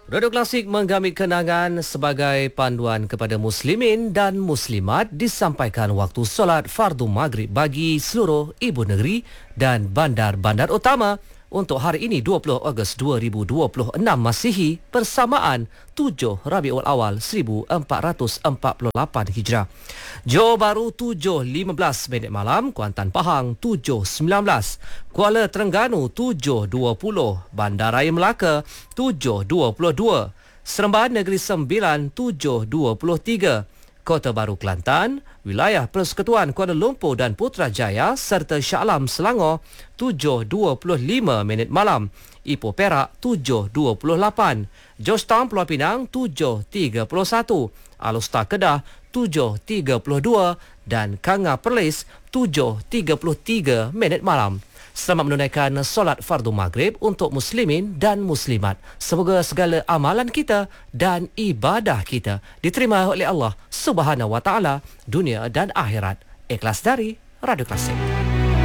Radio Klasik menggamit kenangan sebagai panduan kepada muslimin dan muslimat disampaikan waktu solat fardu maghrib bagi seluruh ibu negeri dan bandar-bandar utama untuk hari ini 20 Ogos 2026 Masihi bersamaan 7 Rabiul Awal 1448 Hijrah. Johor Bahru 7.15 minit malam, Kuantan Pahang 7.19, Kuala Terengganu 7.20, Bandaraya Melaka 7.22, Seremban Negeri Sembilan 7.23, Kota Baru Kelantan, Wilayah Persekutuan Kuala Lumpur dan Putrajaya serta Shah Alam Selangor 7.25 minit malam, Ipoh Perak 7.28, Georgetown Pulau Pinang 7.31, Alor Kedah 7.32 dan Kanga Perlis 7.33 minit malam. Selamat menunaikan solat fardu maghrib untuk muslimin dan muslimat. Semoga segala amalan kita dan ibadah kita diterima oleh Allah Subhanahu Wa Taala dunia dan akhirat. Ikhlas dari Radio Klasik.